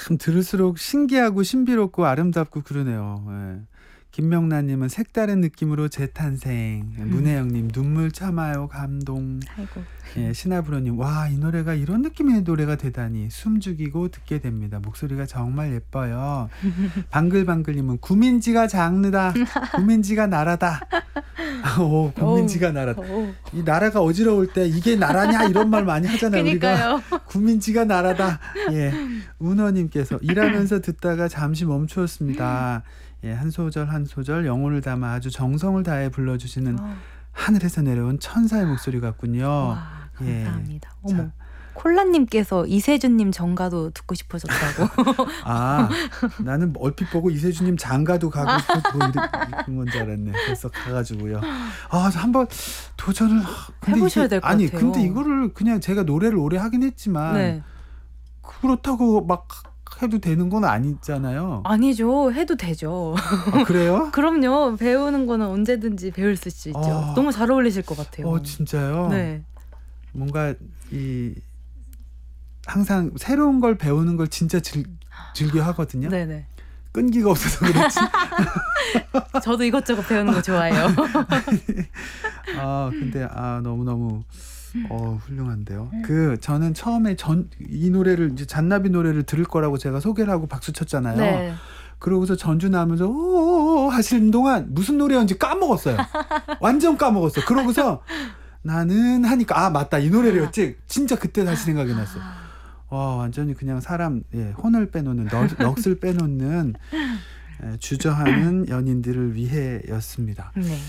참 들을수록 신기하고 신비롭고 아름답고 그러네요. 예. 김명란님은 색다른 느낌으로 재탄생. 문혜영님 눈물 참아요 감동. 아이고. 예, 신하브로님 와 이 노래가 이런 느낌의 노래가 되다니 숨죽이고 듣게 됩니다. 목소리가 정말 예뻐요. 방글방글님은 구민지가 장르다. 구민지가 나라다. 오 구민지가 나라다. 이 나라가 어지러울 때 이게 나라냐 이런 말 많이 하잖아요. 그러니까요. 우리가 구민지가 나라다. 예, 운원님께서 일하면서 듣다가 잠시 멈추었습니다. 예, 한 소절 한 소절 영혼을 담아 아주 정성을 다해 불러주시는 하늘에서 내려온 천사의 목소리 같군요. 와, 감사합니다. 예. 어머. 콜라님께서 이세준님 정가도 듣고 싶어졌다고. 아, 나는 얼핏 보고 이세준님 장가도 가고 싶고 이런 건 줄 알았네. 벌써 가가지고요. 아, 한번 도전을 해보셔야 될 것 같아요. 아니, 근데 이거를 그냥 제가 노래를 오래 하긴 했지만 네. 그렇다고 막 해도 되는 건 아니잖아요. 아니죠. 해도 되죠. 아, 그래요? 그럼요. 배우는 거는 언제든지 배울 수 있죠. 너무 잘 어울리실 것 같아요. 진짜요? 네. 뭔가 항상 새로운 걸 배우는 걸 진짜 즐겨 하거든요. 네네. 끈기가 없어서 그렇지. 저도 이것저것 배우는 거 좋아해요. 근데 너무너무 훌륭한데요. 저는 처음에 이 노래를 이제 잔나비 노래를 들을 거라고 제가 소개를 하고 박수 쳤잖아요. 네. 그러고서 전주 나면서 오오오 하시는 동안 무슨 노래였는지 까먹었어요. 완전 까먹었어요. 그러고서 나는 하니까 맞다 이 노래였지. 진짜 그때 다시 생각이 났어요. 완전히 그냥 사람 혼을 빼놓는 넋을 빼놓는 주저하는 연인들을 위해였습니다. 네.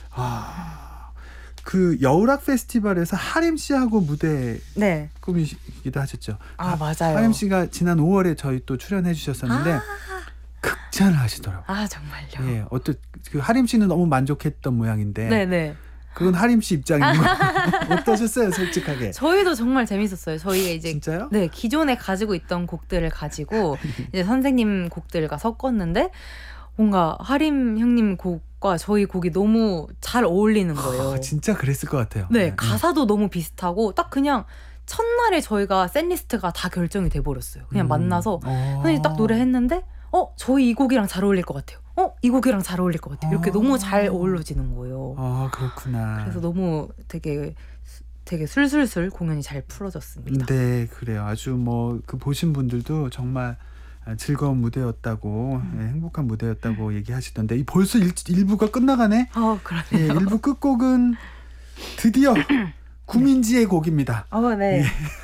그 여울악 페스티벌에서 하림 씨하고 무대 네. 꾸미기도 하셨죠. 맞아요. 하림 씨가 지난 5월에 저희 또 출연해 주셨었는데 극찬을 하시더라고요. 정말요? 예, 그 하림 씨는 너무 만족했던 모양인데. 네네. 그건 하림 씨 입장이고 어떠셨어요, 솔직하게? 저희도 정말 재밌었어요. 저희가 이제 진짜요? 네, 기존에 가지고 있던 곡들을 가지고 이제 선생님 곡들과 섞었는데 뭔가 하림 형님 곡과 저희 곡이 너무 잘 어울리는 거예요. 진짜 그랬을 것 같아요. 네, 가사도 너무 비슷하고 딱 그냥 첫날에 저희가 셋리스트가 다 결정이 돼버렸어요. 그냥 만나서 선생님 딱 노래했는데 저희 이 곡이랑 잘 어울릴 것 같아요. 이 곡이랑 잘 어울릴 것 같아요. 이렇게 너무 잘 어우러지는 거예요. 그렇구나. 그래서 너무 되게 술술술 공연이 잘 풀어졌습니다. 네, 그래요. 아주 그 보신 분들도 정말 즐거운 무대였다고 행복한 무대였다고 얘기하시던데 벌써 1부가 끝나가네. 그러네요. 예, 1부 끝곡은 드디어 구민지의 곡입니다. 네.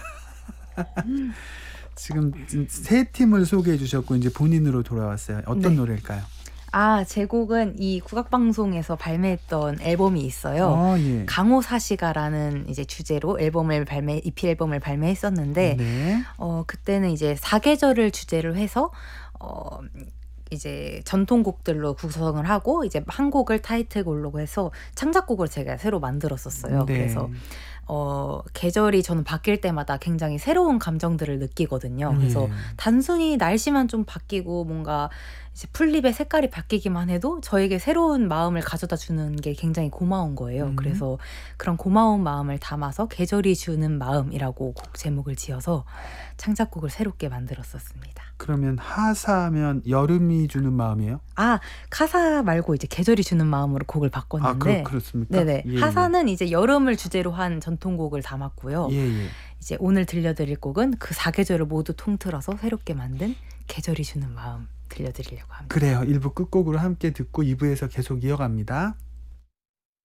지금 세 팀을 소개해 주셨고 이제 본인으로 돌아왔어요. 어떤 노래일까요? 제 곡은 이 국악방송에서 발매했던 앨범이 있어요. 예. 강호사시가라는 이제 주제로 EP 앨범을 발매했었는데, 네. 그때는 이제 사계절을 주제로 해서, 이제 전통곡들로 구성을 하고, 이제 한 곡을 타이틀곡으로 해서 창작곡을 제가 새로 만들었었어요. 네. 그래서, 계절이 저는 바뀔 때마다 굉장히 새로운 감정들을 느끼거든요. 그래서 단순히 날씨만 좀 바뀌고 뭔가 이제 풀잎의 색깔이 바뀌기만 해도 저에게 새로운 마음을 가져다 주는 게 굉장히 고마운 거예요. 그래서 그런 고마운 마음을 담아서 계절이 주는 마음이라고 곡 제목을 지어서 창작곡을 새롭게 만들었었습니다. 그러면 하사면 여름이 주는 마음이에요? 카사 말고 이제 계절이 주는 마음으로 곡을 바꿨는데. 그렇습니까? 네네. 하사는 이제 여름을 주제로 한 전통곡을 담았고요. 이제 오늘 들려드릴 곡은 그 사계절을 모두 통틀어서 새롭게 만든 계절이 주는 마음 들려드리려고 합니다. 그래요. 1부 끝곡으로 함께 듣고 2부에서 계속 이어갑니다.